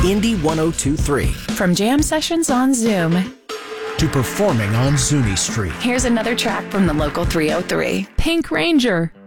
Indie 1023. From jam sessions on Zoom To performing on Zuni Street. Here's another track from the local 303. Pink Ranger.